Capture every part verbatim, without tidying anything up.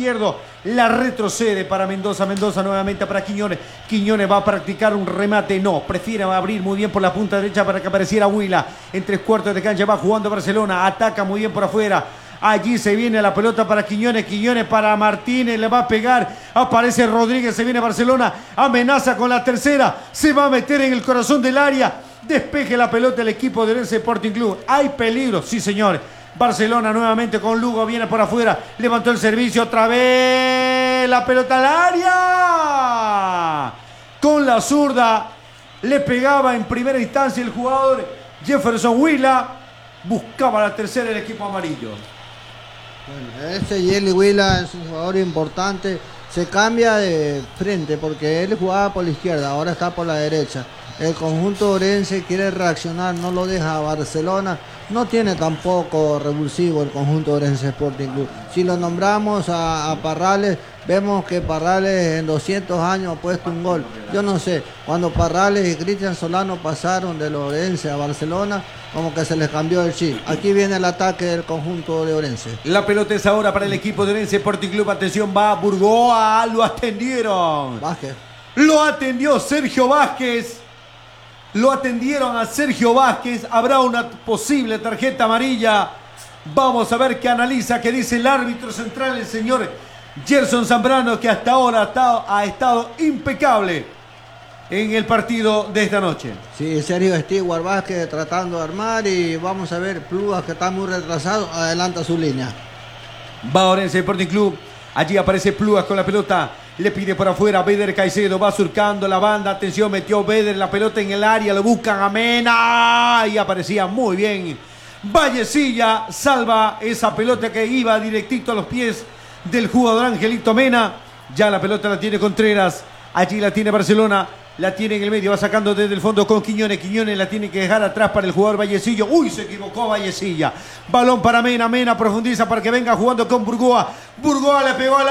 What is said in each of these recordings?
izquierdo, la retrocede para Mendoza, Mendoza nuevamente para Quiñones, Quiñones va a practicar un remate, no, prefiere abrir muy bien por la punta derecha para que apareciera Huila, en tres cuartos de cancha va jugando Barcelona, ataca muy bien por afuera, allí se viene la pelota para Quiñones, Quiñones para Martínez, le va a pegar, aparece Rodríguez, se viene Barcelona, amenaza con la tercera, se va a meter en el corazón del área, despeje la pelota el equipo de Orense Sporting Club, hay peligro, sí señores. Barcelona nuevamente con Lugo, viene por afuera, levantó el servicio, otra vez la pelota al área. Con la zurda le pegaba en primera instancia el jugador Jefferson Huila, buscaba la tercera el equipo amarillo. Bueno, ese Jelly Huila es un jugador importante, se cambia de frente porque él jugaba por la izquierda, ahora está por la derecha. El conjunto orense quiere reaccionar, no lo deja a Barcelona. No tiene tampoco revulsivo el conjunto Orense Sporting Club. Si lo nombramos a, a Parrales, vemos que Parrales en doscientos años ha puesto un gol. Yo no sé, cuando Parrales y Cristian Solano pasaron de Orense a Barcelona, como que se les cambió el chip. Aquí viene el ataque del conjunto de Orense. La pelota es ahora para el equipo de Orense Sporting Club. Atención, va Burgoa, lo atendieron. Vázquez. Lo atendió Sergio Vázquez. Lo atendieron a Sergio Vázquez. Habrá una posible tarjeta amarilla. Vamos a ver qué analiza, qué dice el árbitro central, el señor Gerson Zambrano, que hasta ahora ha estado, ha estado impecable en el partido de esta noche. Sí, Sergio Stewart Vázquez tratando de armar y vamos a ver Plugas, que está muy retrasado, adelanta su línea. Va Orense Sporting Club. Allí aparece Plugas con la pelota. Le pide por afuera, Beder Caicedo va surcando la banda, atención, metió Beder la pelota en el área, lo buscan a Mena y aparecía muy bien. Vallecilla salva esa pelota que iba directito a los pies del jugador Angelito Mena. Ya la pelota la tiene Contreras, allí la tiene Barcelona, la tiene en el medio, va sacando desde el fondo con Quiñones, Quiñones la tiene que dejar atrás para el jugador Vallecillo. Uy, se equivocó Vallecilla. Balón para Mena, Mena profundiza para que venga jugando con Burgoa. Burgoa le pegó al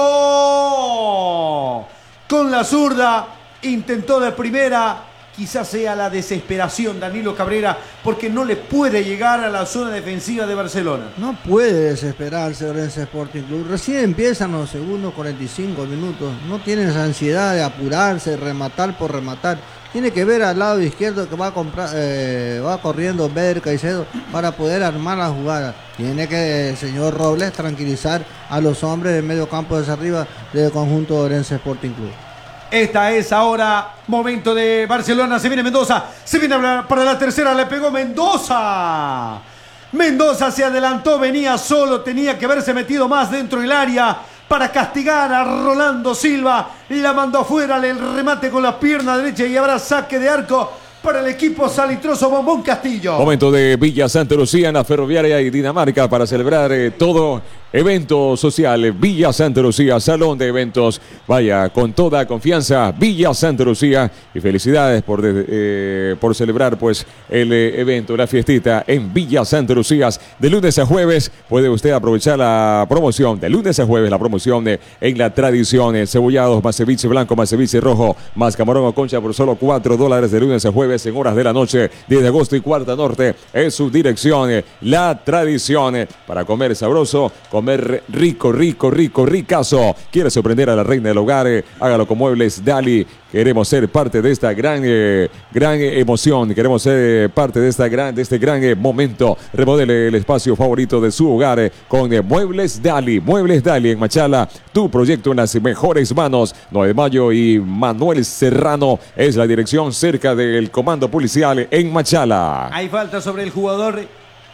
arco. Con la zurda, intentó de primera. Quizás sea la desesperación Danilo Cabrera, porque no le puede llegar a la zona defensiva de Barcelona. No puede desesperarse Orense Sporting Club. Recién empiezan los segundos cuarenta y cinco minutos. No tiene esa ansiedad de apurarse, rematar por rematar. Tiene que ver al lado izquierdo que va a comprar, eh, va corriendo Beder Caicedo para poder armar la jugada. Tiene que el señor Robles tranquilizar a los hombres del medio campo de arriba del conjunto de Orense Sporting Club. Esta es ahora momento de Barcelona. Se viene Mendoza. Se viene para la tercera. Le pegó Mendoza. Mendoza se adelantó. Venía solo. Tenía que haberse metido más dentro del área para castigar a Rolando Silva. La mandó afuera. El remate con la pierna derecha y habrá saque de arco para el equipo salitroso Bombón Castillo. Momento de Villa Santa Lucía en la Ferroviaria y Dinamarca para celebrar eh, todo evento social. Villa Santa Lucía, salón de eventos. Vaya, con toda confianza, Villa Santa Lucía. Y felicidades por, eh, por celebrar pues el eh, evento, la fiestita en Villa Santa Lucía. De lunes a jueves puede usted aprovechar la promoción. De lunes a jueves la promoción de, en la tradición. Eh, cebollados, más ceviche blanco, más ceviche rojo, más camarón o concha por solo cuatro dólares de lunes a jueves en horas de la noche. diez de agosto y Cuarta Norte es su dirección. Eh, la tradición eh, para comer sabroso, comer rico, rico, rico, ricazo. ¿Quiere sorprender a la reina del hogar? Eh, hágalo con Muebles Dali. Queremos ser parte de esta gran, eh, gran emoción. Queremos ser eh, parte de, esta gran, de este gran eh, momento. Remodele el espacio favorito de su hogar eh, con eh, Muebles Dali. Muebles Dali en Machala. Tu proyecto en las mejores manos. nueve de mayo y Manuel Serrano es la dirección cerca del comando policial en Machala. Hay falta sobre el jugador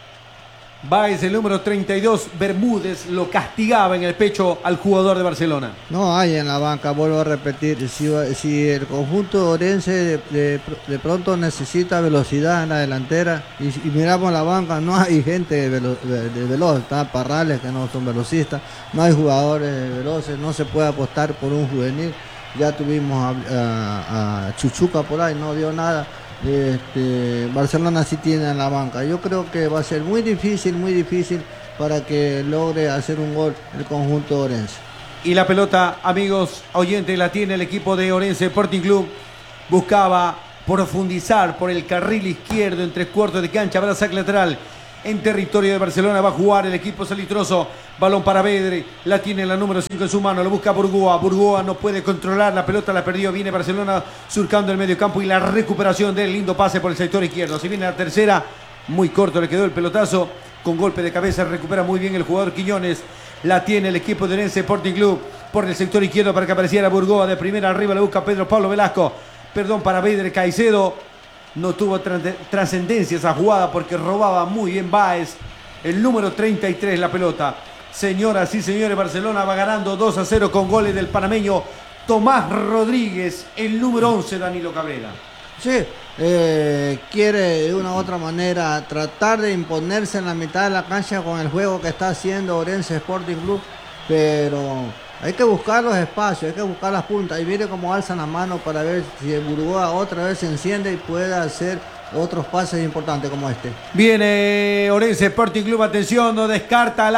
Báez, el número treinta y dos, Bermúdez, lo castigaba en el pecho al jugador de Barcelona. No hay en la banca, vuelvo a repetir, si, si el conjunto orense de, de, de pronto necesita velocidad en la delantera y, y miramos la banca, no hay gente velo, de, de veloz, está Parrales que no son velocistas, no hay jugadores veloces, no se puede apostar por un juvenil. Ya tuvimos a, a, a Chuchuca por ahí, no dio nada. Este, Barcelona sí tiene en la banca. Yo creo que va a ser muy difícil, muy difícil para que logre hacer un gol el conjunto orense. Y la pelota, amigos oyentes, la tiene el equipo de Orense Sporting Club. Buscaba profundizar por el carril izquierdo en tres cuartos de cancha. Habrá saque lateral. en territorio de Barcelona. Va a jugar el equipo salitroso. Balón para Vedre. La tiene la número cinco en su mano. Lo busca Burgoa. Burgoa no puede controlar. La pelota la perdió. Viene Barcelona surcando el medio campo y la recuperación del lindo pase por el sector izquierdo. Se viene la tercera. Muy corto le quedó el pelotazo. Con golpe de cabeza recupera muy bien el jugador Quiñones. La tiene el equipo de Orense Sporting Club por el sector izquierdo para que apareciera Burgoa. De primera arriba le busca Pedro Pablo Velasco. Perdón para Vedre Caicedo. No tuvo trascendencia esa jugada porque robaba muy bien Báez. El número treinta y tres la pelota. Señoras y señores, Barcelona va ganando dos a cero con goles del panameño Tomás Rodríguez, el número once Danilo Cabrera. Sí, eh, quiere de una u otra manera tratar de imponerse en la mitad de la cancha con el juego que está haciendo Orense Sporting Club, pero hay que buscar los espacios, hay que buscar las puntas y mire cómo alzan la mano para ver si el Burgoa otra vez se enciende y puede hacer otros pases importantes como este. Viene Orense Sporting Club, atención, no descarta el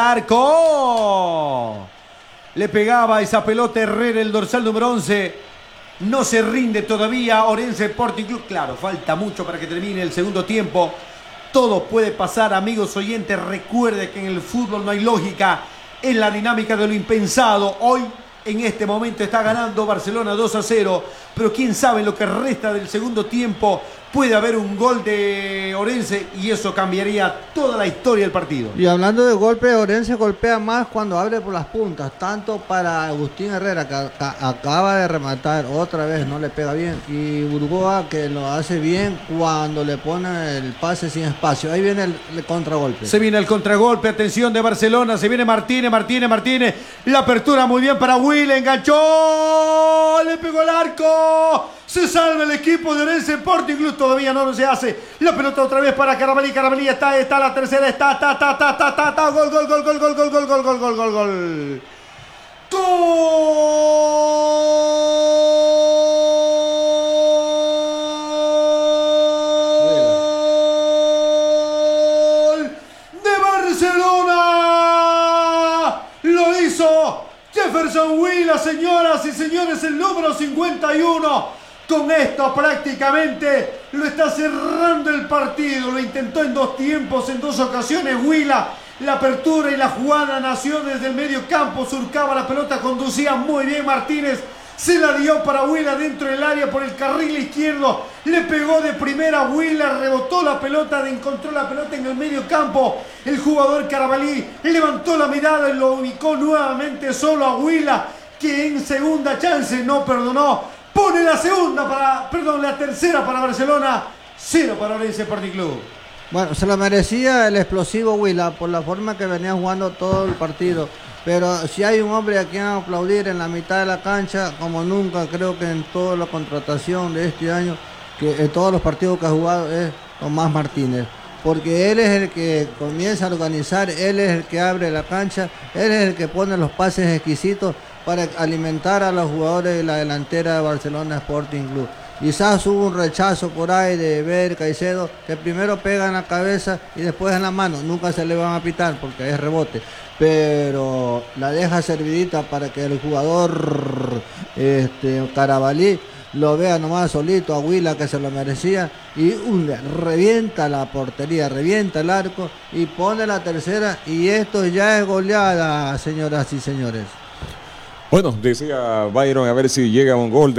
arco. Le pegaba esa pelota Herrera, el dorsal número once. No se rinde todavía Orense Sporting Club. Claro, falta mucho para que termine el segundo tiempo. Todo puede pasar, amigos oyentes. Recuerde que en el fútbol no hay lógica. Es la dinámica de lo impensado. Hoy, en este momento, está ganando Barcelona dos a cero. Pero quién sabe, en lo que resta del segundo tiempo puede haber un gol de Orense y eso cambiaría toda la historia del partido. Y hablando de golpe, Orense golpea más cuando abre por las puntas, tanto para Agustín Herrera, que acaba de rematar otra vez, no le pega bien, y Burgoa, que lo hace bien cuando le pone el pase sin espacio. Ahí viene el, el contragolpe. Se viene el contragolpe, atención de Barcelona, se viene Martínez, Martínez, Martínez, la apertura muy bien para Will, enganchó, le pegó el arco. Se salva el equipo de Orense Sporting Club. Todavía no se hace. La pelota otra vez para Carabalí. Carabalí está, está la tercera. Está, está, está, está, está, está, está. Gol, gol, gol, gol, gol, gol, gol, gol, gol, gol, gol, gol. Gol de Barcelona. Lo hizo Jefferson Huila, señoras y señores, el número cincuenta y uno. Con esto prácticamente lo está cerrando el partido. Lo intentó en dos tiempos, en dos ocasiones Huila. La apertura y la jugada nació desde el medio campo. Surcaba la pelota, conducía muy bien Martínez. Se la dio para Huila dentro del área por el carril izquierdo. Le pegó de primera a Huila, rebotó la pelota, encontró la pelota en el medio campo. El jugador Carabalí levantó la mirada y lo ubicó nuevamente solo a Huila, que en segunda chance no perdonó. Pone la segunda para, perdón, la tercera para Barcelona, cero para Orense Sporting Club. Bueno, se lo merecía el explosivo Huila por la forma que venía jugando todo el partido. Pero si hay un hombre a quien aplaudir en la mitad de la cancha, como nunca, creo que en toda la contratación de este año, que en todos los partidos que ha jugado, es Tomás Martínez. Porque él es el que comienza a organizar, él es el que abre la cancha, él es el que pone los pases exquisitos para alimentar a los jugadores de la delantera de Barcelona Sporting Club. Quizás hubo un rechazo por ahí de ver Caicedo, que primero pega en la cabeza y después en la mano. Nunca se le van a pitar porque es rebote, pero la deja servidita para que el jugador este, Carabalí lo vea nomás solito a Huila, que se lo merecía, y un, revienta la portería, revienta el arco y pone la tercera, y esto ya es goleada, señoras y señores. Bueno, decía Byron, a ver si llega un gol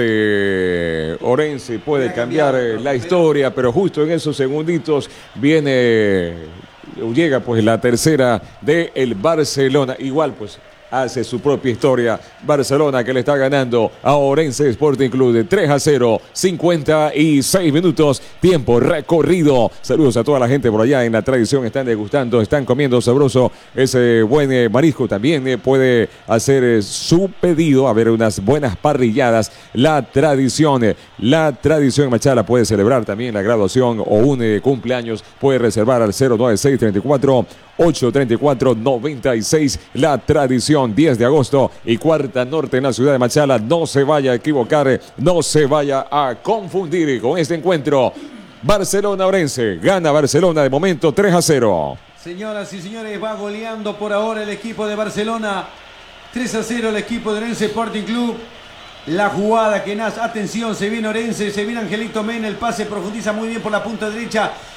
de Orense, puede cambiar la historia, pero justo en esos segunditos viene, llega pues la tercera de el Barcelona, igual pues hace su propia historia. Barcelona que le está ganando a Orense Sporting Club de tres a cero, cincuenta y seis minutos, tiempo recorrido. Saludos a toda la gente por allá en La Tradición, están degustando, están comiendo sabroso ese buen eh, marisco. También eh, puede hacer eh, su pedido, a ver unas buenas parrilladas. La Tradición, eh, La Tradición Machala puede celebrar también la graduación o un eh, cumpleaños, puede reservar al cero nueve seis, treinta y cuatro, ocho treinta y cuatro, noventa y seis. La Tradición, diez de agosto y Cuarta Norte en la ciudad de Machala. No se vaya a equivocar, no se vaya a confundir con este encuentro. Barcelona-Orense, gana Barcelona de momento tres a cero. Señoras y señores, va goleando por ahora el equipo de Barcelona. tres a cero el equipo de Orense Sporting Club. La jugada que nace, atención, se viene Orense, se viene Angelito Mena, el pase profundiza muy bien por la punta derecha.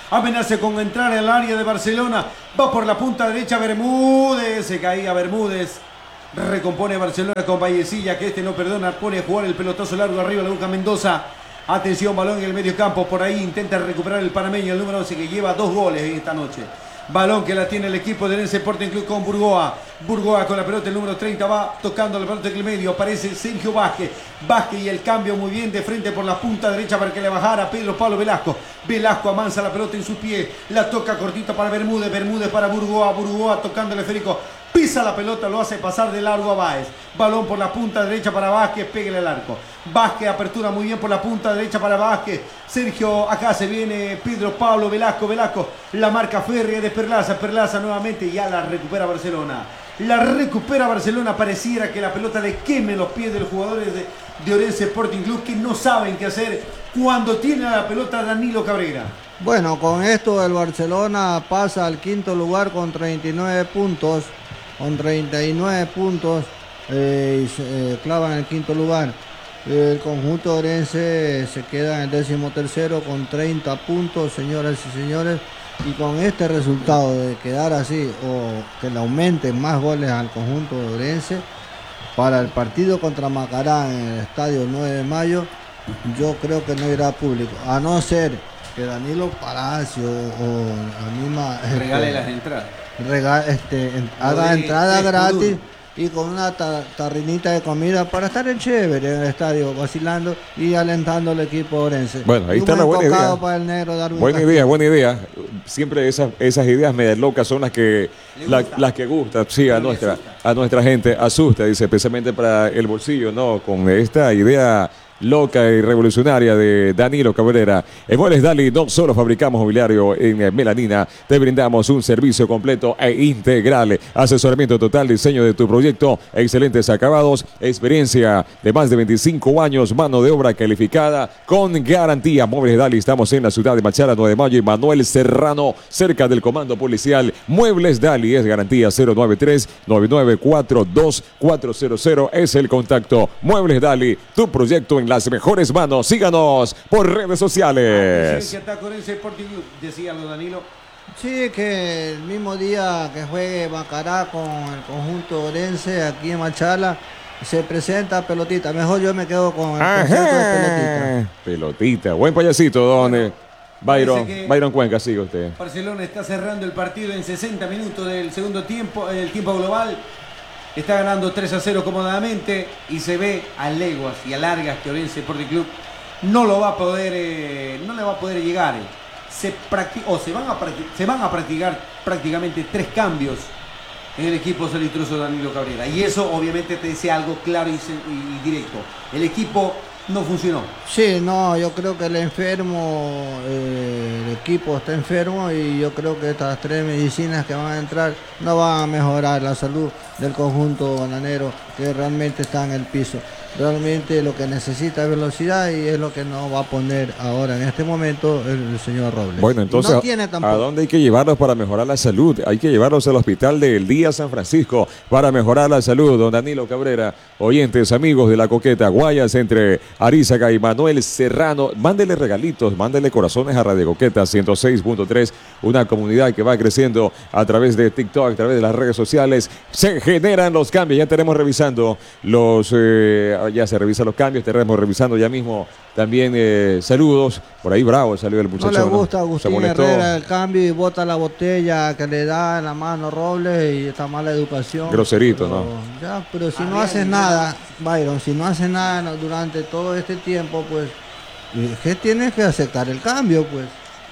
amenaza con entrar en el área de Barcelona, va por la punta derecha Bermúdez, se caía Bermúdez, recompone Barcelona con Vallecilla, que este no perdona, pone a jugar el pelotazo largo arriba, le busca Mendoza. Atención, balón en el medio campo, por ahí intenta recuperar el panameño, el número once, que lleva dos goles esta noche. Balón que la tiene el equipo de Orense Sporting Club con Burgoa. Burgoa con la pelota, el número treinta va tocando la pelota en el medio. Aparece Sergio Vázquez. Vázquez y el cambio muy bien de frente por la punta derecha para que le bajara Pedro Pablo Velasco. Velasco amansa la pelota en sus pies. La toca cortita para Bermúdez. Bermúdez para Burgoa. Burgoa tocando el esférico. Pisa la pelota, lo hace pasar de largo a Báez. Balón por la punta derecha para Vázquez, pégale al arco. Vázquez apertura muy bien por la punta derecha para Vázquez. Sergio, acá se viene Pedro Pablo Velasco, Velasco. La marca férrea de Perlaza, Perlaza nuevamente, ya la recupera Barcelona. La recupera Barcelona, pareciera que la pelota le queme los pies de los jugadores de, de Orense Sporting Club, que no saben qué hacer cuando tiene la pelota Danilo Cabrera. Bueno, con esto el Barcelona pasa al quinto lugar con treinta y nueve puntos. Con treinta y nueve puntos eh, y se eh, clavan el quinto lugar. El conjunto orense se queda en el décimo tercero con treinta puntos, señoras y señores. Y con este resultado de quedar así o que le aumenten más goles al conjunto de Orense, para el partido contra Macará en el estadio nueve de mayo, yo creo que no irá público, a no ser que Danilo Palacio o la misma... Regale este, las entradas. Rega, este, en, haga de, entrada de gratis Escudero. Y con una ta, tarrinita de comida para estar en chévere en el estadio, vacilando y alentando al equipo orense. Bueno, ahí y está la buena idea. Para el negro Darwin buena Castillo. idea, buena idea. Siempre esas, esas ideas medio locas son las que la, las que gustan, sí, a nuestra, a nuestra gente, asusta, dice, especialmente para el bolsillo, ¿no? Con esta idea loca y revolucionaria de Danilo Cabrera. En Muebles Dali no solo fabricamos mobiliario en melanina, te brindamos un servicio completo e integral, asesoramiento total, diseño de tu proyecto, excelentes acabados, experiencia de más de veinticinco años, mano de obra calificada con garantía. Muebles Dali, estamos en la ciudad de Machala, nueve de mayo y Manuel Serrano, cerca del comando policial. Muebles Dali es garantía. Cero nueve tres, nueve nueve cuatro, dos cuatro cero cero es el contacto. Muebles Dali, tu proyecto en las mejores manos. Síganos por redes sociales. Que ataca Orense Sporting Club, decía algo Danilo. Sí, que el mismo día que juegue Macará con el conjunto orense aquí en Machala, se presenta pelotita. Mejor yo me quedo con el concepto de pelotita. Pelotita, buen payasito, don bueno, Byron, que Byron Cuenca, sigue usted. Barcelona está cerrando el partido en sesenta minutos del segundo tiempo, en el tiempo global. Está ganando tres a cero cómodamente y se ve a leguas y a largas que Orense Sporting Club no lo va a poder, eh, no le va a poder llegar. Eh. Se, o se, van a se van a practicar prácticamente tres cambios en el equipo salitroso de Danilo Cabrera. Y eso obviamente te dice algo claro y, y directo. El equipo no funcionó. Sí, no, yo creo que el enfermo, eh, el equipo está enfermo y yo creo que estas tres medicinas que van a entrar no van a mejorar la salud del conjunto bananero, que realmente está en el piso. Realmente lo que necesita es velocidad y es lo que nos va a poner ahora en este momento el, el señor Robles. Bueno, entonces, no tiene ¿a dónde hay que llevarlos para mejorar la salud? Hay que llevarlos al Hospital del Día San Francisco para mejorar la salud. Don Danilo Cabrera, oyentes, amigos de La Coqueta, Guayas, entre Arizaga y Manuel Serrano, mándele regalitos, mándele corazones a Radio Coqueta ciento seis punto tres, una comunidad que va creciendo a través de TikTok, a través de las redes sociales. Se generan los cambios, ya tenemos revisando los... Eh, ya se revisan los cambios, estaremos revisando ya mismo también eh, saludos. Por ahí Bravo salió el muchacho. No le gusta a ¿no? Agustín Herrera el cambio y bota la botella que le da en la mano Robles y esta mala educación. Groserito, pero, ¿no? Ya, pero si no haces nada, Byron, si no haces nada durante todo este tiempo, pues, ¿qué tienes que aceptar el cambio, pues?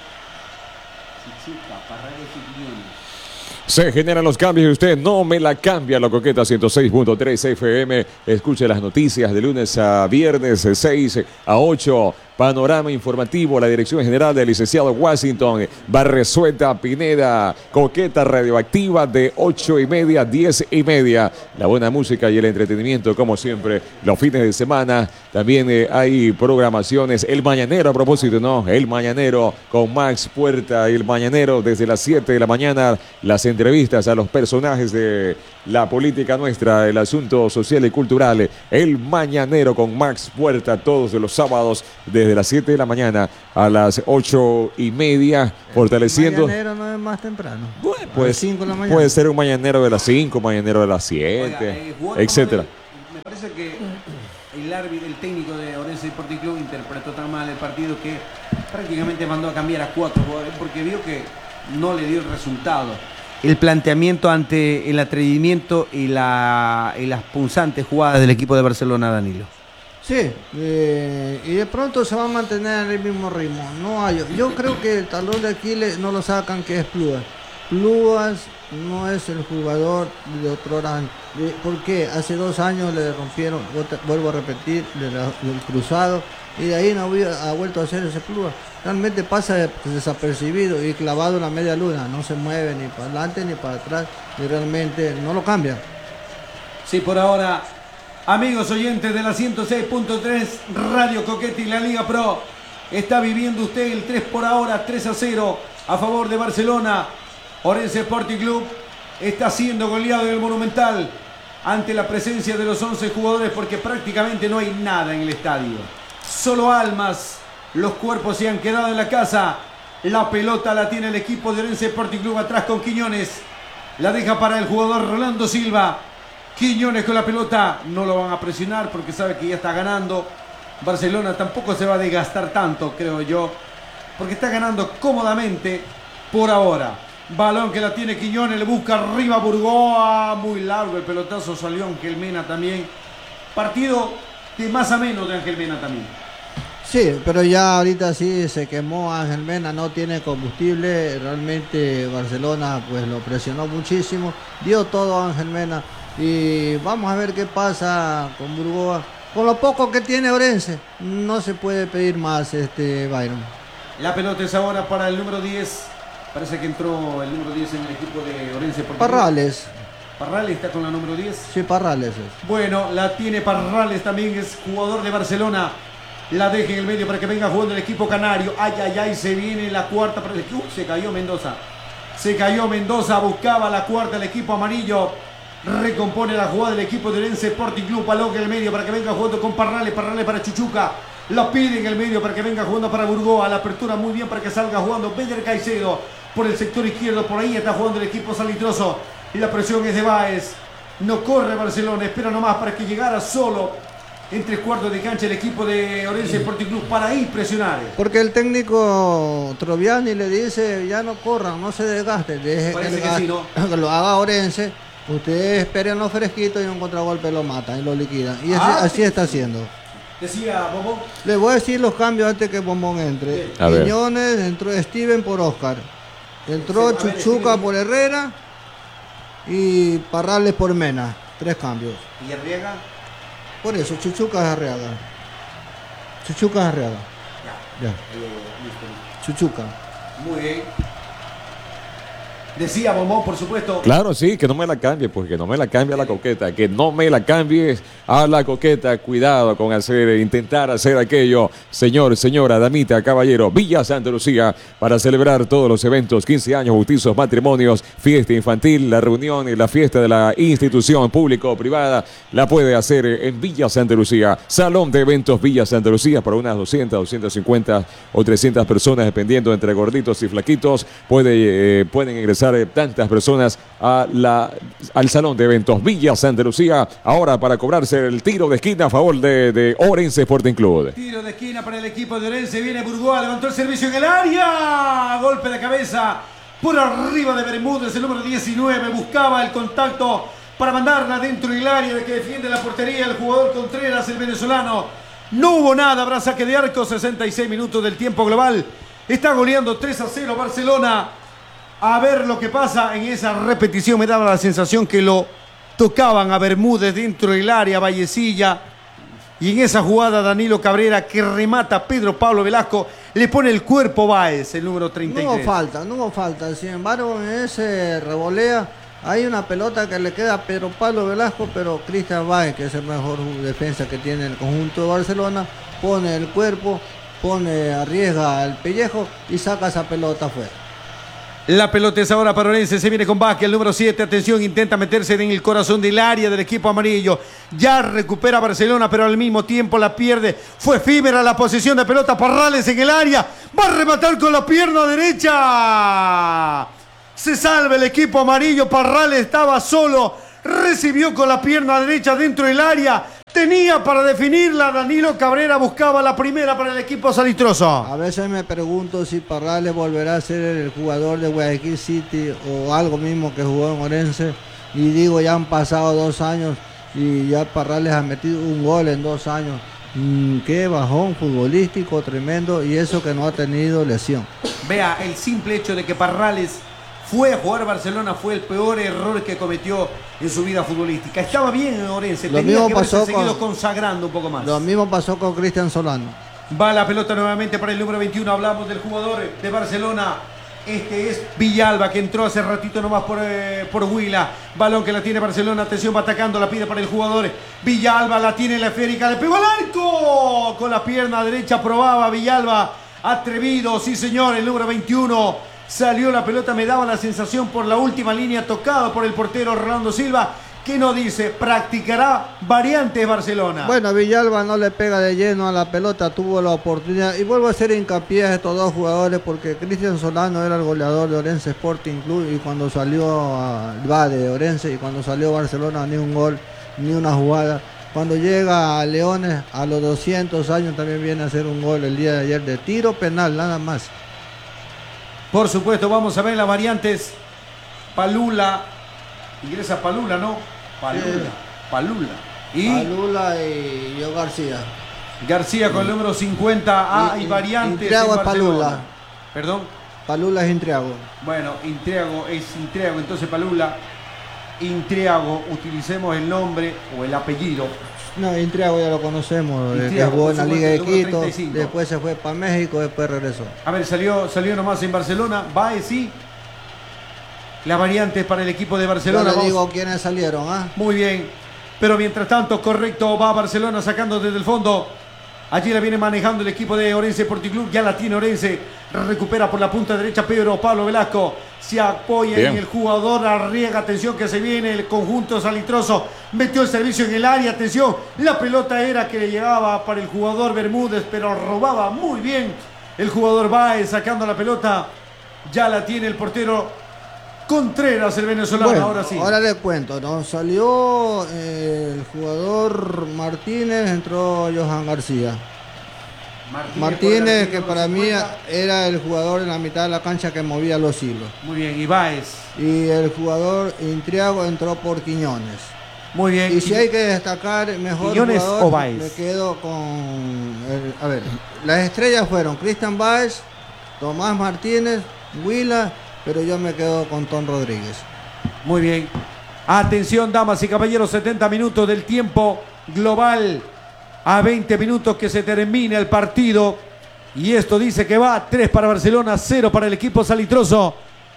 Se generan los cambios y usted no me la cambia. La Coqueta ciento seis punto tres F M. Escuche las noticias de lunes a viernes, de seis a ocho. Panorama informativo, la dirección general del licenciado Washington Barresueta Pineda. Coqueta radioactiva de ocho y media a diez y media. La buena música y el entretenimiento, como siempre, los fines de semana. También eh, hay programaciones. El Mañanero, a propósito, ¿no? El Mañanero con Max Puerta. El Mañanero desde las siete de la mañana. Las entrevistas a los personajes de la política nuestra, el asunto social y cultural, el mañanero con Max Puerta todos los sábados desde las siete de la mañana a las ocho y media, fortaleciendo. Mañanero no es más temprano. Bueno, pues, cinco de la mañana. puede ser un mañanero de las cinco, mañanero de las siete, Oiga, eh, etcétera. Me parece que el árbitro, el técnico de Orense Sporting Club interpretó tan mal el partido que prácticamente mandó a cambiar a cuatro jugadores porque vio que no le dio el resultado. El planteamiento ante el atrevimiento y, la, y las punzantes jugadas del equipo de Barcelona, Danilo. Sí, eh, y de pronto se va a mantener en el mismo ritmo. No hay, yo creo que el talón de Aquiles no lo sacan, que es Pluas. Pluas no es el jugador de otro año. ¿Por qué? Hace dos años le rompieron, vuelvo a repetir, el cruzado, y de ahí no ha vuelto a hacer ese Pluas. Realmente pasa desapercibido y clavado en la media luna, no se mueve ni para adelante ni para atrás, y realmente no lo cambia. Sí, por ahora, amigos oyentes de la ciento seis punto tres Radio Coqueta y la Liga Pro, está viviendo usted el tres por ahora, tres a cero a favor de Barcelona. Orense Sporting Club está siendo goleado en el Monumental ante la presencia de los once jugadores porque prácticamente no hay nada en el estadio. Solo almas, los cuerpos se han quedado en la casa. La pelota la tiene el equipo de Orense Sporting Club atrás con Quiñones. La deja para el jugador Rolando Silva. Quiñones con la pelota, no lo van a presionar porque sabe que ya está ganando. Barcelona tampoco se va a desgastar tanto, creo yo, porque está ganando cómodamente por ahora. Balón que la tiene Quiñones, le busca arriba Burgoa, muy largo el pelotazo, salió Ángel Mena también. Partido de más a menos de Ángel Mena también. Sí, pero ya ahorita sí se quemó Ángel Mena, no tiene combustible, realmente Barcelona pues lo presionó muchísimo, dio todo a Ángel Mena y vamos a ver qué pasa con Burgoa. Con lo poco que tiene Orense, no se puede pedir más, este Byron. La pelota es ahora para el número diez. Parece que entró el número diez en el equipo de Orense. Parrales. Parrales está con la número diez. Sí, Parrales es. Bueno, la tiene Parrales también, es jugador de Barcelona. La deja en el medio para que venga jugando el equipo canario. Ay, ay, ay, se viene la cuarta para el equipo. Uh, se cayó Mendoza. Se cayó Mendoza, buscaba la cuarta el equipo amarillo. Recompone la jugada del equipo de Orense Sporting Club. Balón en el medio para que venga jugando con Parrales. Parrales para Chuchuca. La pide en el medio para que venga jugando para Burgoa. La apertura muy bien para que salga jugando Beder Caicedo por el sector izquierdo. Por ahí está jugando el equipo salitroso. Y la presión es de Báez. No corre Barcelona. Espera nomás para que llegara solo en tres cuartos de cancha el equipo de Orense Sporting Club para ir presionar. Porque el técnico Troviani le dice, ya no corran, no se desgasten. Deje que, que, sí, ¿no? que lo haga Orense. Ustedes esperen los fresquitos y un contragolpe lo matan y lo liquidan. Y así, ah, así sí. está haciendo. Decía Bombón. Le voy a decir los cambios antes que Bombón entre. Quiñones, entró Steven por Oscar. Entró sí, Chuchuca ver, por Herrera y Parrales por Mena. Tres cambios. ¿Y Arriaga? Por eso, Chuchuca es Arriaga. Chuchuca es Arriaga. Ya. ya. Eh, listo. Chuchuca. Muy bien. Decía Bombón, por supuesto. Claro, sí, que no me la cambie, pues que no me la cambie a la coqueta, que no me la cambies a la coqueta. Cuidado con hacer, intentar hacer aquello. Señor, señora, damita, caballero, Villa Santa Lucía, para celebrar todos los eventos, quince años, bautizos, matrimonios, fiesta infantil, la reunión y la fiesta de la institución público o privada, la puede hacer en Villa Santa Lucía. Salón de eventos Villa Santa Lucía para unas doscientas, doscientas cincuenta o trescientas personas, dependiendo entre gorditos y flaquitos. Puede, eh, pueden ingresar tantas personas a la, al salón de eventos Villa Santa Lucía, ahora para cobrarse el tiro de esquina a favor de, de Orense Sporting Club. Tiro de esquina para el equipo de Orense, viene Burgoa, levantó el servicio en el área, golpe de cabeza por arriba de Bermúdez, el número diecinueve, buscaba el contacto para mandarla dentro del área de que defiende la portería el jugador Contreras, el venezolano. No hubo nada, habrá saque de arco, sesenta y seis minutos del tiempo global, está goleando tres a cero Barcelona. A ver lo que pasa en esa repetición. Me daba la sensación que lo tocaban a Bermúdez dentro del área, Vallecilla. Y en esa jugada Danilo Cabrera que remata a Pedro Pablo Velasco. Le pone el cuerpo Báez, el número treinta y tres. No hubo falta, no hubo falta. Sin embargo, en ese revolea hay una pelota que le queda a Pedro Pablo Velasco. Pero Cristian Báez, que es el mejor defensa que tiene el conjunto de Barcelona, pone el cuerpo, pone, arriesga el pellejo y saca esa pelota afuera. La pelota es ahora para Orense, se viene con Vázquez, el número siete, atención, intenta meterse en el corazón del área del equipo amarillo. Ya recupera Barcelona, pero al mismo tiempo la pierde. Fue efímera la posición de pelota, Parrales en el área, va a rematar con la pierna derecha. Se salva el equipo amarillo, Parrales estaba solo, recibió con la pierna derecha dentro del área. Tenía para definirla, Danilo Cabrera buscaba la primera para el equipo salitroso. A veces me pregunto si Parrales volverá a ser el jugador de Guayaquil City o algo mismo que jugó en Orense. Y digo, ya han pasado dos años y ya Parrales ha metido un gol en dos años. Mm, qué bajón futbolístico tremendo, y eso que no ha tenido lesión. Vea, el simple hecho de que Parrales fue a jugar a Barcelona fue el peor error que cometió en su vida futbolística. Estaba bien en Orense, Lo tenía mismo que haberse pasó seguido con- consagrando un poco más. Lo mismo pasó con Cristian Solano. Va la pelota nuevamente para el número veintiuno. Hablamos del jugador de Barcelona. Este es Villalba, que entró hace ratito nomás por, eh, por Huila. Balón que la tiene Barcelona. Atención, va atacando, la pide para el jugador. Villalba la tiene en la esférica. Le pegó al arco. Con la pierna derecha probaba Villalba. Atrevido, sí señor, el número veintiuno. Salió la pelota, me daba la sensación por la última línea, tocado por el portero Rolando Silva, que no dice, practicará variantes Barcelona. Bueno, Villalba no le pega de lleno a la pelota, tuvo la oportunidad. Y vuelvo a hacer hincapié a estos dos jugadores porque Cristian Solano era el goleador de Orense Sporting Club y cuando salió a, va de Orense y cuando salió a Barcelona ni un gol, ni una jugada. Cuando llega a Leones a los doscientos años también viene a hacer un gol el día de ayer de tiro penal, nada más. Por supuesto, vamos a ver las variantes. Palula, ingresa Palula, ¿no? Palula, Sí. Palula. Y Palula y yo García. García con el número cincuenta. Ah, Y- y y- variantes Intriago en es Barcelona. Palula. Perdón. Palula es Intriago. Bueno, Intriago es Intriago, entonces Palula. Intriago, utilicemos el nombre o el apellido. No, Intriago ya lo conocemos, eh, que Intriago, jugó en la por Liga de supuesto, el Quito, número treinta y cinco. después se fue para México, después regresó. A ver, salió, salió nomás en Barcelona. Baez, sí. Las variantes para el equipo de Yo Barcelona. le Vamos- digo quiénes salieron, ¿ah? Muy bien. Pero mientras tanto, correcto, va Barcelona sacando desde el fondo. Allí la viene manejando el equipo de Orense Sporting Club. Ya la tiene Orense. Recupera por la punta derecha Pedro Pablo Velasco. Se apoya Bien. en el jugador. Arriega. Atención que se viene el conjunto salitroso. Metió el servicio en el área. Atención. La pelota era que le llegaba para el jugador Bermúdez. Pero robaba muy bien el jugador Baez sacando la pelota. Ya la tiene el portero Contreras, el venezolano. Bueno, ahora sí. Ahora le cuento, ¿no? Salió eh, el jugador Martínez, entró Johan García. Martínez, que para mí era el jugador en la mitad de la cancha que movía los hilos. Muy bien. Y Baez. Y el jugador Intriago entró por Quiñones. Muy bien. Y si hay que destacar mejor ¿Quiñones jugador, o Báez? me quedo con... el- a ver, las estrellas fueron Cristian Báez, Tomás Martínez, Huila, pero yo me quedo con Tom Rodríguez. Muy bien. Atención, damas y caballeros, setenta minutos del tiempo global. A veinte minutos que se termina el partido. Y esto dice que va tres para Barcelona, cero para el equipo salitroso.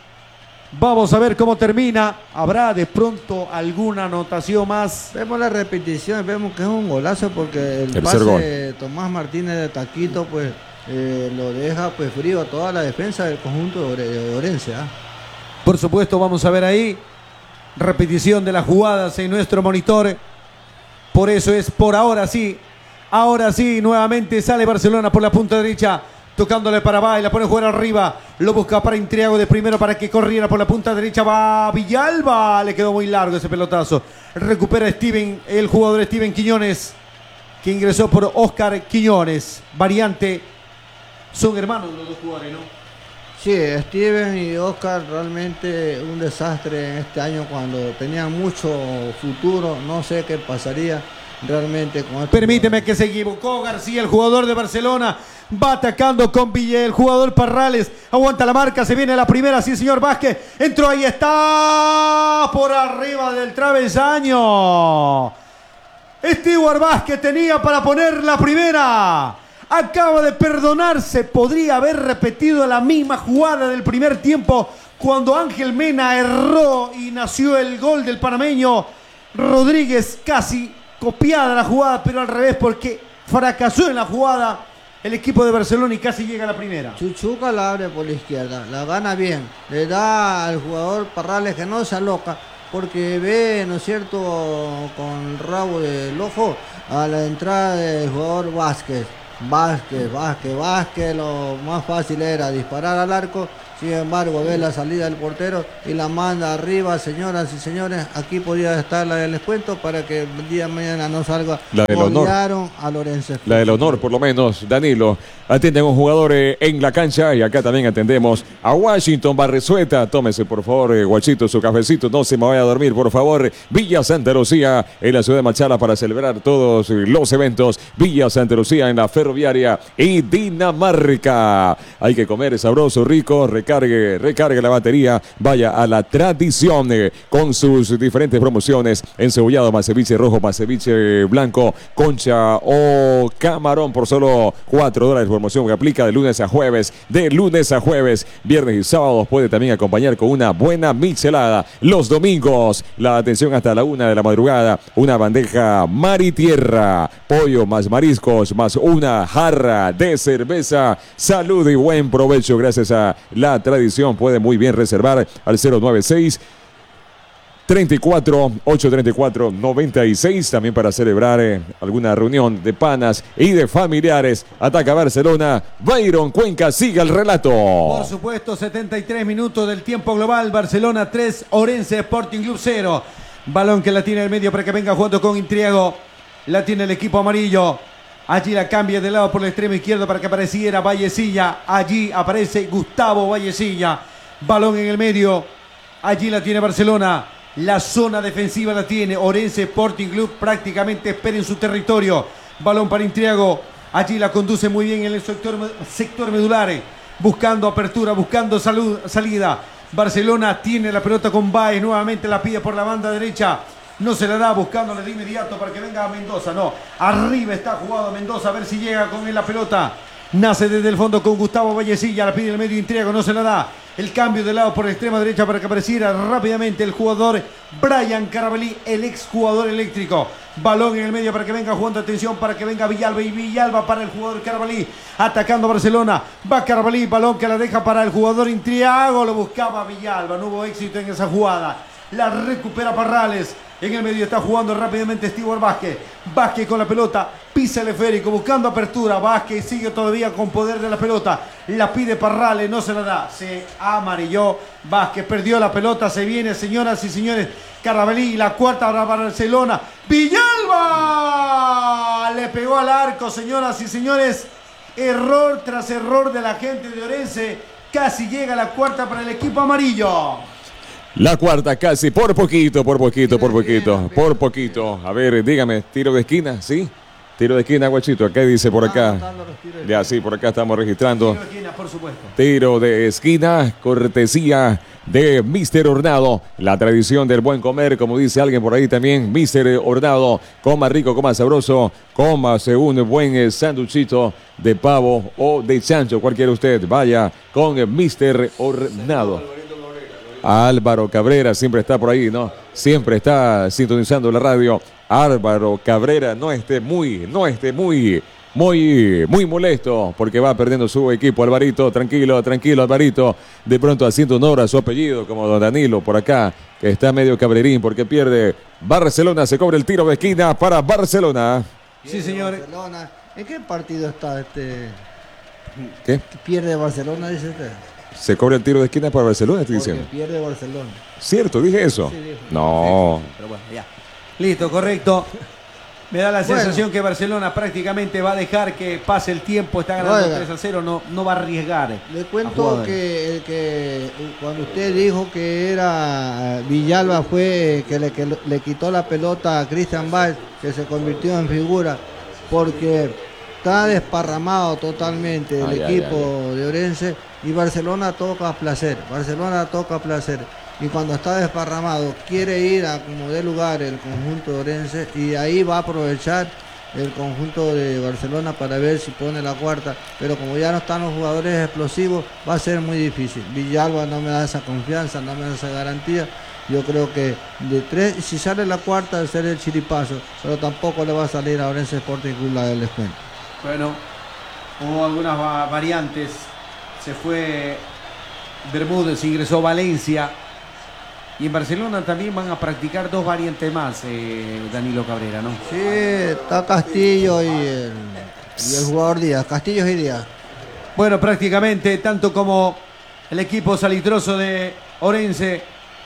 Vamos a ver cómo termina. ¿Habrá de pronto alguna anotación más? Vemos la repetición, vemos que es un golazo porque el Tercer pase gol. de Tomás Martínez de Taquito pues eh, lo deja pues frío a toda la defensa del conjunto de Ore- de Orense. ¿ah? Por supuesto, vamos a ver ahí. Repetición de las jugadas en nuestro monitor. Por eso es por ahora sí. Ahora sí, nuevamente sale Barcelona por la punta derecha. Tocándole para Baez, la pone a jugar arriba. Lo busca para Intriago de primero para que corriera por la punta derecha. Va Villalba. Le quedó muy largo ese pelotazo. Recupera Steven, el jugador Steven Quiñones, que ingresó por Oscar Quiñones. Variante. Son hermanos los dos jugadores, ¿no? Sí, Steven y Oscar realmente un desastre en este año cuando tenían mucho futuro. No sé qué pasaría realmente con esto. Permíteme que se equivocó García, el jugador de Barcelona. Va atacando con Ville, el jugador Parrales. Aguanta la marca, se viene la primera. Sí, señor Vázquez. Entró, ahí está. Por arriba del travesaño. Stewart Vázquez tenía para poner la primera. Acaba de perdonarse. Podría haber repetido la misma jugada del primer tiempo cuando Ángel Mena erró y nació el gol del panameño Rodríguez. Casi copiada la jugada, pero al revés porque fracasó en la jugada el equipo de Barcelona y casi llega a la primera. Chuchuca la abre por la izquierda, la gana bien, le da al jugador Parrales que no se aloca, porque ve, ¿no es cierto?, con rabo del ojo a la entrada del jugador Vázquez. Vázquez, Vázquez, Vázquez, lo más fácil era disparar al arco, sin embargo ve la salida del portero y la manda arriba. Señoras y señores, aquí podría estar la del descuento para que el día de mañana no salga. La del honor. A Lorenzo. La del honor, por lo menos, Danilo. Atienden a un jugador eh, en la cancha y acá también atendemos a Washington Barresueta. Tómese, por favor, eh, Guachito, su cafecito. No se me vaya a dormir, por favor. Villa Santa Lucía, en la ciudad de Machala, para celebrar todos los eventos. Villa Santa Lucía, en la Ferroviaria y Dinamarca. Hay que comer sabroso, rico. Recargue, recargue la batería. Vaya a la tradición eh, con sus diferentes promociones. Encebollado, más ceviche rojo, más ceviche blanco, concha o camarón por solo cuatro dólares. Promoción que aplica de lunes a jueves, de lunes a jueves, viernes y sábados. Puede también acompañar con una buena michelada. Los domingos, la atención hasta la una de la madrugada, una bandeja mar y tierra, pollo más mariscos, más una jarra de cerveza. Salud y buen provecho gracias a la tradición. Puede muy bien reservar al cero nueve seis treinta y cuatro, ochocientos treinta y cuatro, noventa y seis, también para celebrar eh, alguna reunión de panas y de familiares. Ataca Barcelona, Byron Cuenca, siga el relato. Por supuesto, setenta y tres minutos del tiempo global, Barcelona tres, Orense Sporting Club cero. Balón que la tiene el medio para que venga jugando con Intriago, la tiene el equipo amarillo. Allí la cambia de lado por el extremo izquierdo para que apareciera Vallecilla. Allí aparece Gustavo Vallecilla. Balón en el medio, allí la tiene Barcelona. La zona defensiva la tiene Orense Sporting Club, prácticamente espera en su territorio. Balón para Intriago, allí la conduce muy bien en el sector, sector medular, buscando apertura, buscando salud, salida. Barcelona tiene la pelota con Baez, nuevamente la pide por la banda derecha. No se la da, buscándole de inmediato para que venga Mendoza, no. Arriba está jugado Mendoza, a ver si llega con él la pelota. Nace desde el fondo con Gustavo Vallecilla, la pide en el medio Intriago, no se la da. El cambio de lado por la extrema derecha para que apareciera rápidamente el jugador Brian Carabalí, el exjugador eléctrico. Balón en el medio para que venga jugando, atención, para que venga Villalba, y Villalba para el jugador Carabalí, atacando a Barcelona. Va Carabalí, balón que la deja para el jugador Intriago, lo buscaba Villalba, no hubo éxito en esa jugada. La recupera Parrales. En el medio está jugando rápidamente Stewart Vázquez. Vázquez con la pelota, pisa el esférico, buscando apertura. Vázquez sigue todavía con poder de la pelota. La pide Parrales, no se la da. Se amarilló. Vázquez perdió la pelota. Se viene, señoras y señores. Carabalí, la cuarta para Barcelona. ¡Villalba! Le pegó al arco, señoras y señores. Error tras error de la gente de Orense. Casi llega la cuarta para el equipo amarillo. La cuarta casi, por poquito, por poquito, por poquito, por poquito. A ver, dígame, tiro de esquina, ¿sí? Tiro de esquina, Guachito, ¿qué dice por acá? Ya, sí, por acá estamos registrando. Tiro de esquina, por supuesto. Tiro de esquina, cortesía de mister Hornado. La tradición del buen comer, como dice alguien por ahí también. mister Hornado, coma rico, coma sabroso, cómase un buen sanduchito de pavo o de chancho, cualquiera usted. Vaya con mister Hornado. Álvaro Cabrera siempre está por ahí, ¿no? Siempre está sintonizando la radio. Álvaro Cabrera no esté muy, no esté muy, muy, muy molesto porque va perdiendo su equipo. Alvarito, tranquilo, tranquilo, Alvarito. De pronto haciendo honor a su apellido, como don Danilo por acá, que está medio cabrerín porque pierde. Barcelona, se cobra el tiro de esquina para Barcelona. Sí, señores. Barcelona. ¿En qué partido está este? ¿Qué? Pierde Barcelona, dice usted. Se cobra el tiro de esquina para Barcelona, estoy Porque diciendo. pierde Barcelona. ¿Cierto? ¿Dije eso? Sí, dijo. No. Pero bueno, ya. Listo, correcto. Me da la Bueno. sensación que Barcelona prácticamente va a dejar que pase el tiempo. Está ganando Oiga. tres a cero, no, no va a arriesgar. Le a cuento jugadores. que, que cuando usted dijo que era Villalba fue que le, que le quitó la pelota a Cristian Valls, que se convirtió en figura, porque está desparramado totalmente el Ay, ay, equipo ay. de Orense y Barcelona toca placer, Barcelona toca placer. Y cuando está desparramado quiere ir a como dé lugar el conjunto de Orense y ahí va a aprovechar el conjunto de Barcelona para ver si pone la cuarta, pero como ya no están los jugadores explosivos va a ser muy difícil. Villalba no me da esa confianza, no me da esa garantía. Yo creo que de tres, si sale la cuarta, va a ser el chiripazo, pero tampoco le va a salir a Orense Sporting Club la del descuento. Bueno, Hubo algunas va variantes. Se fue Bermúdez, ingresó Valencia. Y en Barcelona también van a practicar dos variantes más, eh, Danilo Cabrera, ¿no? Sí, está Castillo y el, y el jugador Díaz. Castillo y Díaz. Bueno, prácticamente tanto como el equipo salitroso de Orense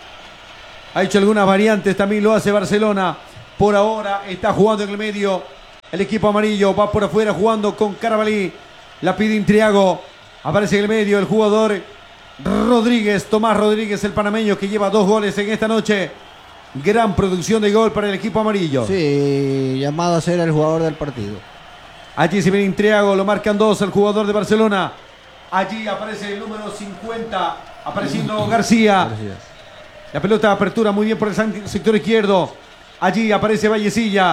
ha hecho algunas variantes, también lo hace Barcelona. Por ahora está jugando en el medio el equipo amarillo, va por afuera jugando con Carabalí. La pide Intriago, aparece en el medio el jugador Rodríguez, Tomás Rodríguez, el panameño que lleva dos goles en esta noche. Gran producción de gol para el equipo amarillo. Sí, llamado a ser el jugador del partido. Allí se viene Intriago, lo marcan dos el jugador de Barcelona. Allí aparece el número cincuenta, apareciendo García. García. La pelota de apertura muy bien por el sector izquierdo. Allí aparece Vallecilla.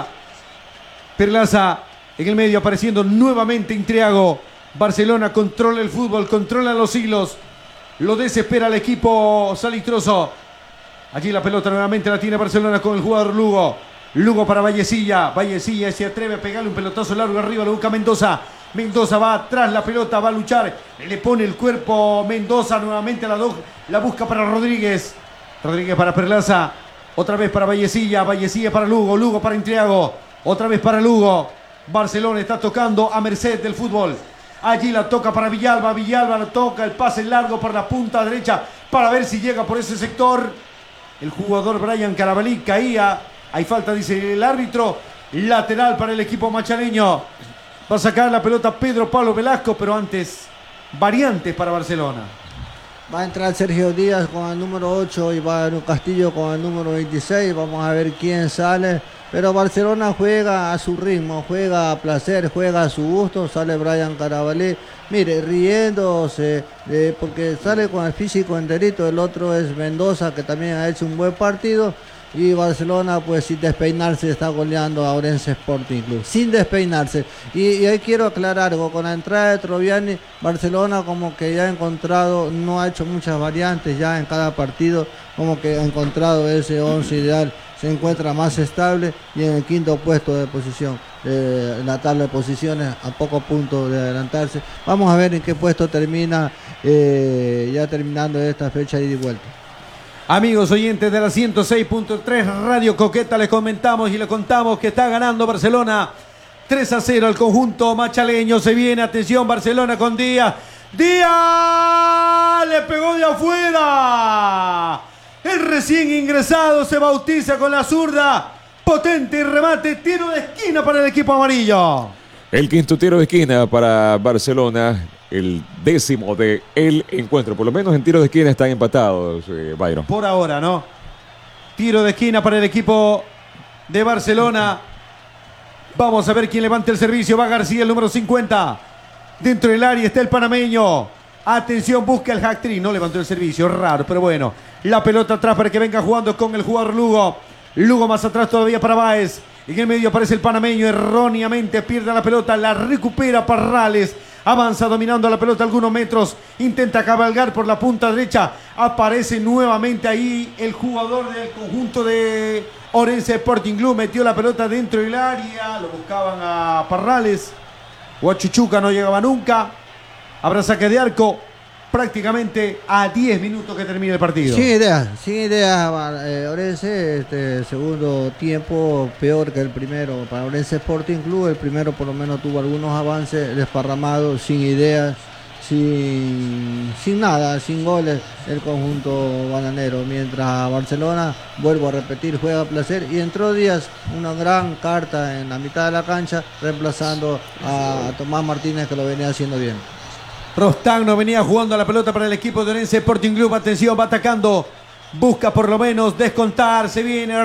Perlaza en el medio, apareciendo nuevamente Intriago. Barcelona controla el fútbol, controla los hilos. Lo desespera el equipo salitroso. Allí la pelota nuevamente la tiene Barcelona con el jugador Lugo. Lugo para Vallecilla. Vallecilla se atreve a pegarle un pelotazo largo arriba. Lo busca Mendoza. Mendoza va atrás, la pelota va a luchar. Le pone el cuerpo Mendoza nuevamente. La, la busca para Rodríguez. Rodríguez para Perlaza. Otra vez para Vallecilla. Vallecilla para Lugo. Lugo para Intriago. Otra vez para Lugo. Barcelona está tocando a merced del fútbol. Allí la toca para Villalba. Villalba la toca. El pase largo por la punta derecha para ver si llega por ese sector. El jugador Brian Carabalí caía. Hay falta, dice el árbitro. Lateral para el equipo machareño. Va a sacar la pelota Pedro Pablo Velasco, pero antes variantes para Barcelona. Va a entrar Sergio Díaz con el número ocho y va a un Castillo con el número veintiséis. Vamos a ver quién sale. Pero Barcelona juega a su ritmo, juega a placer, juega a su gusto. Sale Brian Carabalí, mire, riéndose, eh, porque sale con el físico enterito. El otro es Mendoza, que también ha hecho un buen partido. Y Barcelona, pues sin despeinarse, está goleando a Orense Sporting Club. Sin despeinarse. Y, y ahí quiero aclarar algo. Con la entrada de Troviani, Barcelona como que ya ha encontrado, no ha hecho muchas variantes ya en cada partido. Como que ha encontrado ese once ideal. Se encuentra más estable y en el quinto puesto de posición. Eh, en la tabla de posiciones, a poco punto de adelantarse. Vamos a ver en qué puesto termina, eh, ya terminando esta fecha de ida y vuelta. Amigos oyentes de la ciento seis punto tres Radio Coqueta, les comentamos y les contamos que está ganando Barcelona tres a cero al conjunto machaleño. Se viene, atención, Barcelona con Díaz. ¡Díaz! Le pegó de afuera. El recién ingresado se bautiza con la zurda. Potente remate, tiro de esquina para el equipo amarillo. El quinto tiro de esquina para Barcelona. El décimo de el encuentro. Por lo menos en tiro de esquina están empatados, eh, Byron. Por ahora, ¿no? Tiro de esquina para el equipo de Barcelona. Vamos a ver quién levanta el servicio. Va García, el número cincuenta. Dentro del área está el panameño. Atención, busca el hat-trick. No levantó el servicio, raro, pero bueno. La pelota atrás para que venga jugando con el jugador Lugo. Lugo más atrás todavía para Báez. En el medio aparece el panameño. Erróneamente pierde la pelota. La recupera Parrales. Avanza dominando la pelota algunos metros. Intenta cabalgar por la punta derecha. Aparece nuevamente ahí el jugador del conjunto de Orense Sporting Club. Metió la pelota dentro del área. Lo buscaban a Parrales. Huachuchuca no llegaba nunca. Habrá saque de arco. Prácticamente a diez minutos que termine el partido. Sin idea, sin idea, eh, Orense, este segundo tiempo peor que el primero para Orense Sporting Club. El primero por lo menos tuvo algunos avances, desparramados, sin ideas, sin, sin nada, sin goles el conjunto bananero. Mientras Barcelona, vuelvo a repetir, juega a placer y entró Díaz, una gran carta en la mitad de la cancha, reemplazando a, a Tomás Martínez, que lo venía haciendo bien. Rostagno venía jugando a la pelota para el equipo de Orense Sporting Club. Atención, va atacando. Busca por lo menos descontar. Se viene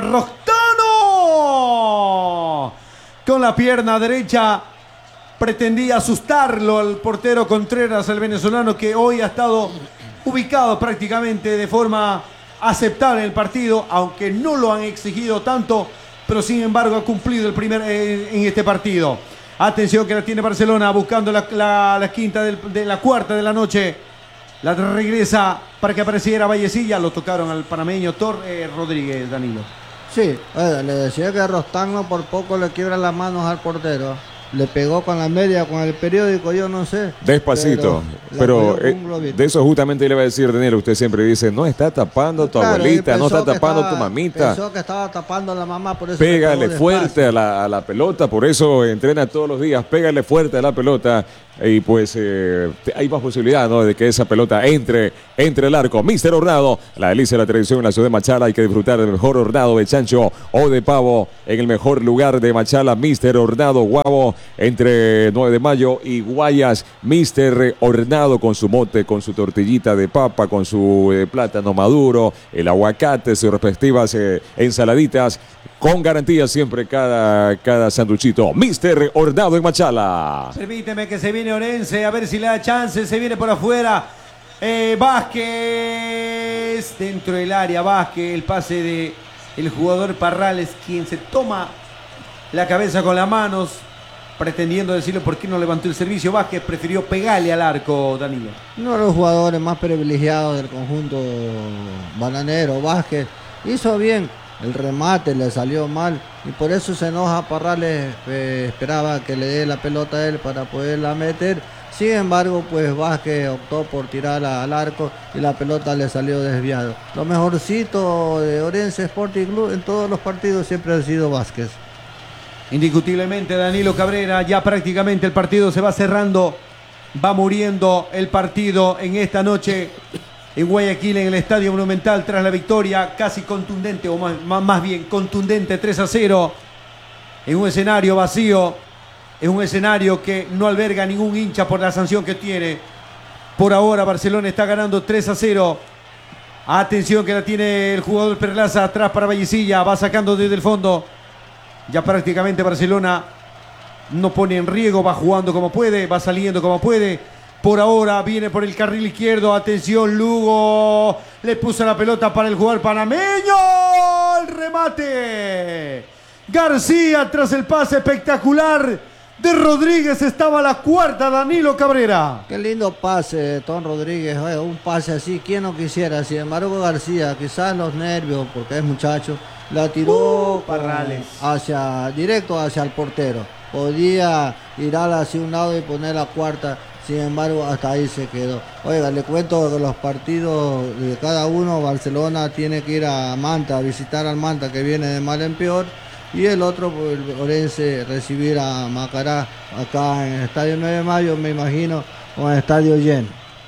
Rostagno. Con la pierna derecha. Pretendía asustarlo al portero Contreras, el venezolano, que hoy ha estado ubicado prácticamente de forma aceptable en el partido. Aunque no lo han exigido tanto. Pero sin embargo ha cumplido el primer eh, en este partido. Atención que la tiene Barcelona buscando la, la, la quinta del, de la cuarta de la noche. La regresa para que apareciera Vallecilla. Lo tocaron al panameño Tor eh, Rodríguez, Danilo. Sí, eh, le decía que Rostagno por poco le quiebra las manos al portero. le pegó con la media, con el periódico, yo no sé. Despacito. Pero, pero eh, de eso justamente le iba a decir, Daniel, usted siempre dice, no está tapando tu claro, abuelita, no está tapando estaba, tu mamita. Pensó que estaba tapando a la mamá, por eso pégale fuerte a la, a la pelota, por eso entrena todos los días, pégale fuerte a la pelota y pues eh, hay más posibilidad, ¿no?, de que esa pelota entre, entre el arco. Mister Hornado, la delicia de la televisión en la ciudad de Machala, hay que disfrutar del mejor hornado de chancho o de pavo en el mejor lugar de Machala. Mister Hornado Guavo, entre nueve de mayo y Guayas. Mister Hornado con su mote, con su tortillita de papa, con su eh, plátano maduro, el aguacate, sus respectivas eh, ensaladitas, con garantía siempre cada, cada sanduchito. Mister Hornado en Machala. Permíteme que se viene Orense, a ver si le da chance, se viene por afuera. Eh, Vázquez, dentro del área, Vázquez, el pase de el jugador Parrales, quien se toma la cabeza con las manos, pretendiendo decirle por qué no levantó el servicio. Vázquez prefirió pegarle al arco, Danilo. Uno de los jugadores más privilegiados del conjunto bananero, Vázquez, hizo bien. El remate le salió mal y por eso se enoja Parrales, eh, esperaba que le dé la pelota a él para poderla meter. Sin embargo, pues Vázquez optó por tirarla al arco y la pelota le salió desviado. Lo mejorcito de Orense Sporting Club en todos los partidos siempre ha sido Vázquez. Indiscutiblemente, Danilo Cabrera, ya prácticamente el partido se va cerrando, va muriendo el partido en esta noche en Guayaquil, en el Estadio Monumental, tras la victoria casi contundente, o más, más bien contundente, tres a cero, en un escenario vacío, en un escenario que no alberga ningún hincha por la sanción que tiene. Por ahora Barcelona está ganando tres a cero. Atención que la tiene el jugador Perlaza atrás para Vallecilla, va sacando desde el fondo. Ya prácticamente Barcelona no pone en riesgo, va jugando como puede, va saliendo como puede. Por ahora viene por el carril izquierdo. Atención, Lugo. Le puso la pelota para el jugador panameño. El remate. García tras el pase espectacular de Rodríguez. Estaba la cuarta, Danilo Cabrera. Qué lindo pase de Tom Rodríguez. Oye, un pase así, ¿quién no quisiera? Sin embargo, García, quizás los nervios, porque es muchacho, la tiró uh, Parrales. hacia, directo hacia el portero. Podía tirar hacia un lado y poner la cuarta. Sin embargo, hasta ahí se quedó. Oiga, le cuento que los partidos de cada uno, Barcelona tiene que ir a Manta, a visitar al Manta, que viene de mal en peor, y el otro, el Orense, recibir a Macará, acá en el Estadio nueve de mayo, me imagino, con el estadio lleno.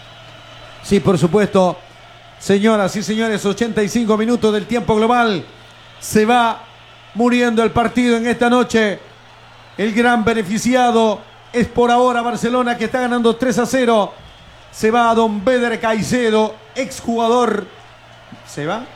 Sí, por supuesto. Señoras y señores, ochenta y cinco minutos del tiempo global. Se va muriendo el partido en esta noche. El gran beneficiado es por ahora Barcelona, que está ganando tres a cero. Se va Don Beder Caicedo, exjugador. ¿Se va?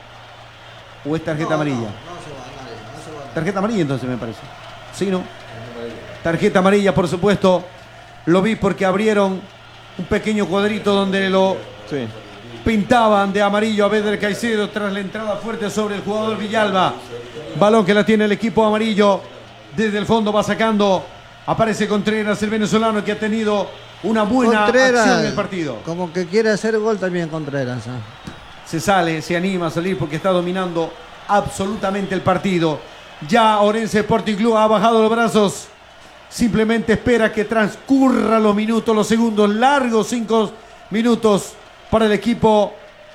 ¿O es tarjeta no, amarilla? No, no se va, nadie, no se va. Tarjeta amarilla entonces me parece. ¿Sí, no? Tarjeta amarilla, por supuesto. Lo vi porque abrieron un pequeño cuadrito donde lo sí. pintaban de amarillo a Beder Caicedo tras la entrada fuerte sobre el jugador Villalba. Balón que la tiene el equipo amarillo. Desde el fondo va sacando. Aparece Contreras, el venezolano, que ha tenido una buena Contreras, acción en el partido. Como que quiere hacer gol también Contreras. ¿eh? Se sale, se anima a salir porque está dominando absolutamente el partido. Ya Orense Sporting Club ha bajado los brazos. Simplemente espera que transcurran los minutos, los segundos largos, cinco minutos para el equipo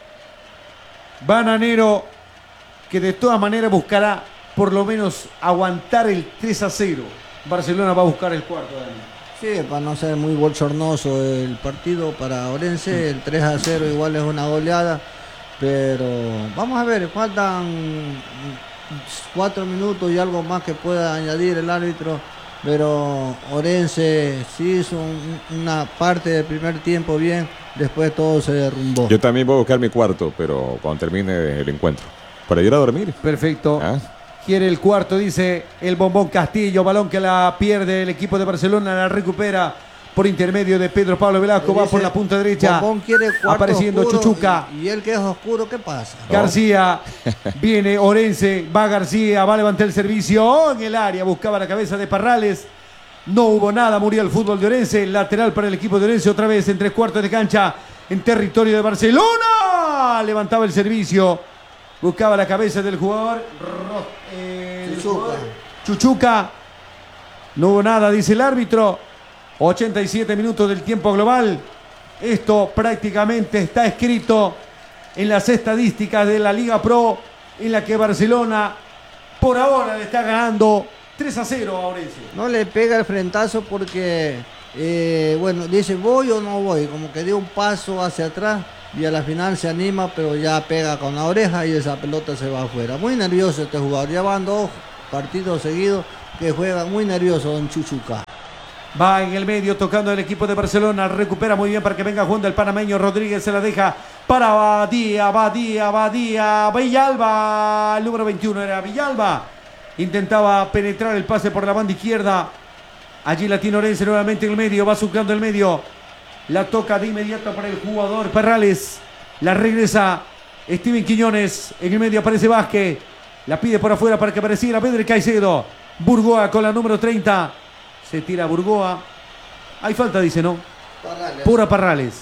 bananero, que de todas maneras buscará por lo menos aguantar el tres a cero. Barcelona va a buscar el cuarto. Sí, para no ser muy bochornoso el partido para Orense, el tres a cero igual es una goleada, pero vamos a ver, faltan cuatro minutos y algo más que pueda añadir el árbitro, pero Orense sí hizo un, una parte del primer tiempo bien, después todo se derrumbó. Yo también voy a buscar mi cuarto, pero cuando termine el encuentro, para ir a dormir. Perfecto. ¿Ah? Quiere el cuarto, dice el Bombón Castillo. Balón que la pierde el equipo de Barcelona, la recupera por intermedio de Pedro Pablo Velasco. Va por la punta derecha. Bombón quiere cuarto apareciendo oscuro, Chuchuca. Y, y él que es oscuro, ¿qué pasa? García, viene Orense, va García, va a levantar el servicio en el área. Buscaba la cabeza de Parrales. No hubo nada, murió el fútbol de Orense. Lateral para el equipo de Orense, otra vez en tres cuartos de cancha, en territorio de Barcelona. Levantaba el servicio. Buscaba la cabeza del jugador, eh, Chuchuca. Chuchuca. No hubo nada, dice el árbitro. ochenta y siete minutos del tiempo global. Esto prácticamente está escrito en las estadísticas de la Liga Pro, en la que Barcelona por ahora le está ganando tres a cero a Orense. No le pega el frentazo porque, eh, bueno, dice voy o no voy, como que dio un paso hacia atrás y a la final se anima, pero ya pega con la oreja y esa pelota se va afuera. Muy nervioso este jugador, ya van dos partidos seguidos que juega muy nervioso don Chuchuca. Va en el medio tocando el equipo de Barcelona. Recupera muy bien para que venga jugando el panameño. Rodríguez se la deja para Badía, Badía, Badía. Villalba. El número veintiuno era Villalba. Intentaba penetrar el pase por la banda izquierda. Allí la tiene Orense nuevamente en el medio. Va surcando el medio. La toca de inmediato para el jugador Perrales. La regresa Steven Quiñones. En el medio aparece Vázquez. La pide por afuera para que apareciera Pedro Caicedo. Burgoa con la número treinta. Se tira Burgoa. Hay falta, dice, ¿no? Parrales. Pura Parrales.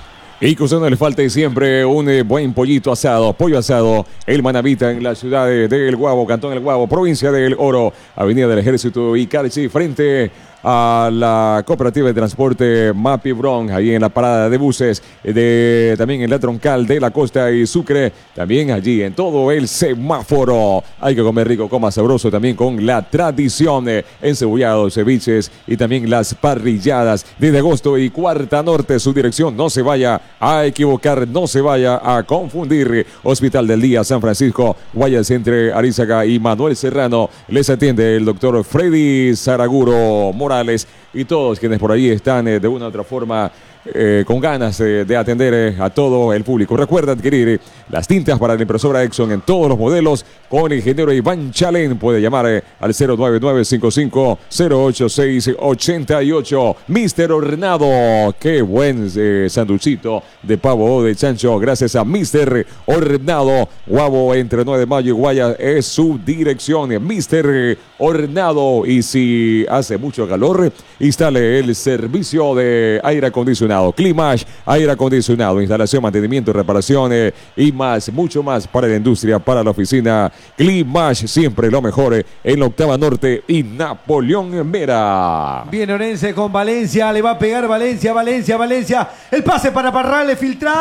Y que usted no le falte siempre un eh, buen pollito asado, pollo asado, el Manavita en la ciudad de, de El Guabo, Cantón El Guabo, provincia del Oro, Avenida del Ejército y Carchi, frente a la cooperativa de transporte Mapi Bron, ahí en la parada de buses, de, también en la troncal de la Costa y Sucre, también allí en todo el semáforo. Hay que comer rico, coma sabroso, también con la tradición, eh, encebollados, ceviches y también las parrilladas desde agosto y Cuarta Norte. Su dirección, no se vaya a equivocar, no se vaya a confundir. Hospital del Día San Francisco, Guayas entre Arizaga y Manuel Serrano. Les atiende el doctor Freddy Saraguro Morales y todos quienes por ahí están eh, de una u otra forma eh, con ganas eh, de atender eh, a todo el público. Recuerda adquirir eh, las tintas para la impresora Exxon en todos los modelos con el ingeniero Iván Chalén. Puede llamar eh, al cero nueve nueve cinco cinco cero ocho seis ocho ocho. mister Hornado, qué buen eh, sanduchito de pavo o de chancho gracias a mister Hornado. Guabo entre nueve de mayo y Guaya es su dirección. mister Hornado, y si hace mucho calor, instale el servicio de aire acondicionado. Climash, aire acondicionado, instalación, mantenimiento, reparación eh, y más, mucho más para la industria, para la oficina. Climash, siempre lo mejor eh, en la Octava Norte y Napoleón Mera. Viene Orense con Valencia, le va a pegar Valencia, Valencia, Valencia. El pase para Parrales,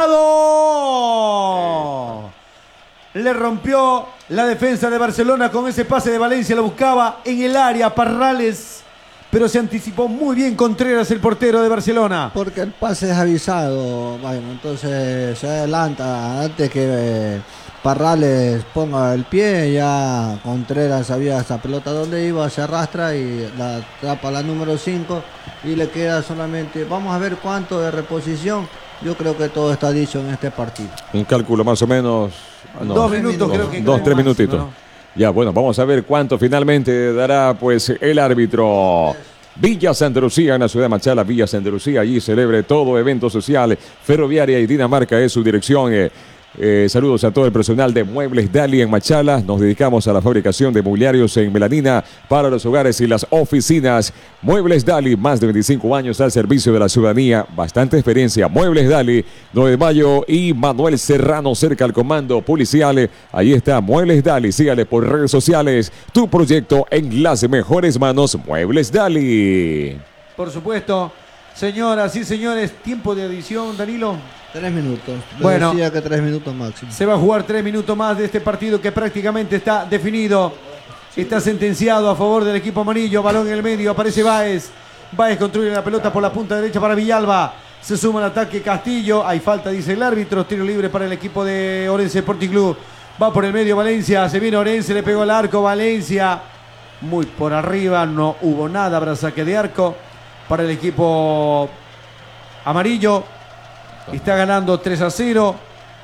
filtrado. Le rompió la defensa de Barcelona con ese pase de Valencia, lo buscaba en el área Parrales, pero se anticipó muy bien Contreras, el portero de Barcelona. Porque el pase es avisado, bueno, entonces se adelanta antes que eh, Parrales ponga el pie, ya Contreras sabía esa pelota dónde iba, se arrastra y la tapa la número cinco y le queda solamente, vamos a ver cuánto de reposición. Yo creo que todo está dicho en este partido. Un cálculo más o menos. No, dos minutos, dos, creo que. Dos, tres máximo, minutitos. ¿no? Ya, bueno, vamos a ver cuánto finalmente dará pues el árbitro. Villa Santa Lucía, en la ciudad de Machala, Villa Santa Lucía, allí celebre todo evento social. Ferroviaria y Dinamarca es su dirección. Eh, eh, saludos a todo el personal de Muebles Dali en Machala. Nos dedicamos a la fabricación de mobiliarios en melanina para los hogares y las oficinas. Muebles Dali, más de veinticinco años al servicio de la ciudadanía, bastante experiencia. Muebles Dali, nueve de mayo y Manuel Serrano cerca al comando policial. Ahí está Muebles Dali, sígale por redes sociales. Tu proyecto en las mejores manos, Muebles Dali. Por supuesto, señoras y señores, tiempo de adición, Danilo. Tres minutos. Le Bueno, decía que tres minutos máximo. Se va a jugar tres minutos más de este partido que prácticamente está definido. Está sentenciado a favor del equipo amarillo. Balón en el medio, aparece Báez. Báez construye la pelota por la punta derecha para Villalba. Se suma al ataque Castillo. Hay falta, dice el árbitro. Tiro libre para el equipo de Orense Sporting Club. Va por el medio Valencia. Se viene Orense, le pegó el arco Valencia. Muy por arriba, no hubo nada para saque de arco para el equipo amarillo. Está ganando tres a cero.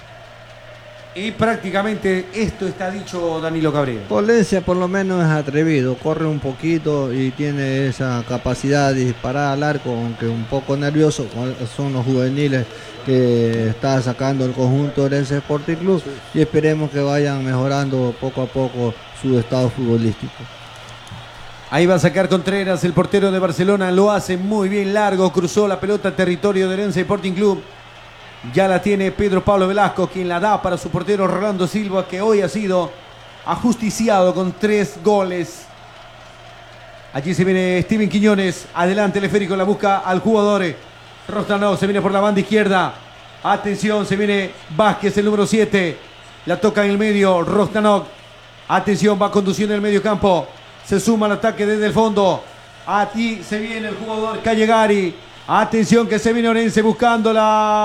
Y prácticamente esto está dicho, Danilo Cabrera. Valencia por lo menos es atrevido, corre un poquito y tiene esa capacidad de disparar al arco, aunque un poco nervioso, son los juveniles que está sacando el conjunto de ese Sporting Club, y esperemos que vayan mejorando poco a poco su estado futbolístico. Ahí va a sacar Contreras, el portero de Barcelona, lo hace muy bien largo, cruzó la pelota a territorio de Orense Sporting Club. Ya la tiene Pedro Pablo Velasco, quien la da para su portero Rolando Silva, que hoy ha sido ajusticiado con tres goles. Allí se viene Steven Quiñones. Adelante el esférico, la busca al jugador. Rostanov se viene por la banda izquierda. Atención, se viene Vázquez, el número siete. La toca en el medio, Rostanov. Atención, va conduciendo el medio campo. Se suma al ataque desde el fondo. Aquí se viene el jugador Callegari. Atención que se viene Orense buscando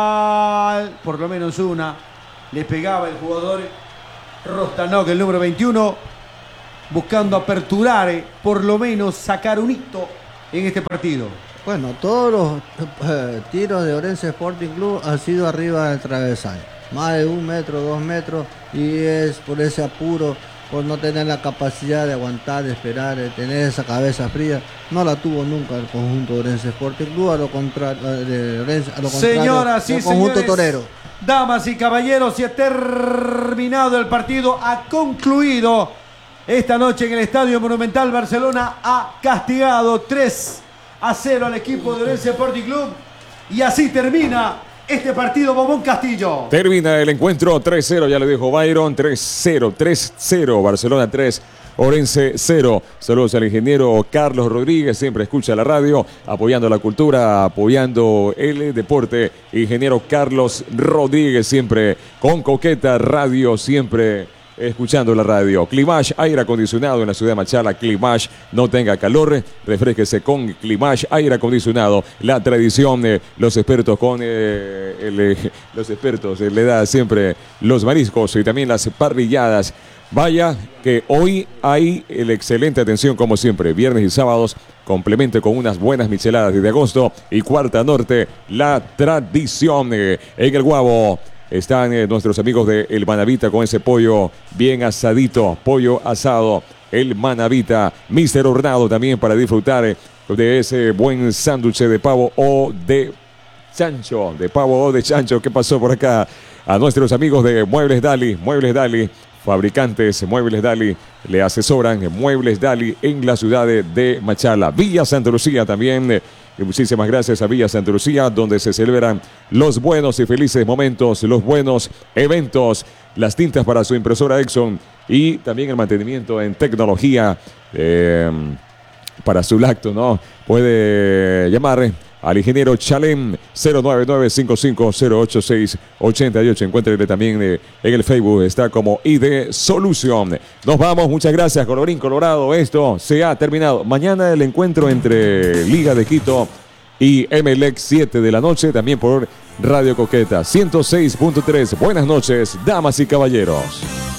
la... por lo menos una. Le pegaba el jugador Rostanov, el número veintiuno. Buscando aperturar, eh, por lo menos sacar un hito en este partido. Bueno, todos los eh, tiros de Orense Sporting Club han sido arriba del travesaño. Más de un metro, dos metros. Y es por ese apuro, por no tener la capacidad de aguantar, de esperar, de tener esa cabeza fría. No la tuvo nunca el conjunto de Orense Sporting Club, a lo contrario, de Orense, a lo contrario Señoras y del conjunto señores, torero. Damas y caballeros, se ha terminado el partido, ha concluido. Esta noche en el Estadio Monumental, Barcelona ha castigado tres a cero al equipo de Orense Sporting Club. Y así termina este partido, Bobón Castillo. Termina el encuentro tres cero, ya le dijo Byron, tres cero, tres cero, Barcelona tres, Orense cero. Saludos al ingeniero Carlos Rodríguez, siempre escucha la radio, apoyando la cultura, apoyando el deporte. Ingeniero Carlos Rodríguez, siempre con Coqueta Radio, siempre escuchando la radio. Climash, aire acondicionado en la ciudad de Machala. Climash, no tenga calor, refresquese con Climash, aire acondicionado. La tradición, eh, los expertos con eh, el, eh, los expertos eh, le da siempre los mariscos y también las parrilladas. Vaya que hoy hay la excelente atención como siempre, viernes y sábados, complemento con unas buenas micheladas desde agosto y Cuarta Norte, la tradición eh, en el Guabo. Están eh, nuestros amigos de El Manavita con ese pollo bien asadito, pollo asado, El Manavita, mister Hornado también para disfrutar eh, de ese buen sándwich de pavo o de chancho, de pavo o de chancho. ¿Qué pasó por acá? A nuestros amigos de Muebles Dali, Muebles Dali, fabricantes Muebles Dali, le asesoran Muebles Dali en la ciudad de, de Machala. Villa Santa Lucía también. Eh, Y muchísimas gracias a Villa Santa Lucía, donde se celebran los buenos y felices momentos, los buenos eventos, las tintas para su impresora Exxon y también el mantenimiento en tecnología eh, para su lacto, ¿no? Puede llamar al ingeniero Chalem cero nueve nueve cinco cinco cero ocho seis ocho ocho. Encuéntrele también eh, en el Facebook, está como I D Solución. Nos vamos, muchas gracias, colorín colorado. Esto se ha terminado. Mañana el encuentro entre Liga de Quito y Emelec, siete de la noche, también por Radio Coqueta ciento seis punto tres. Buenas noches, damas y caballeros.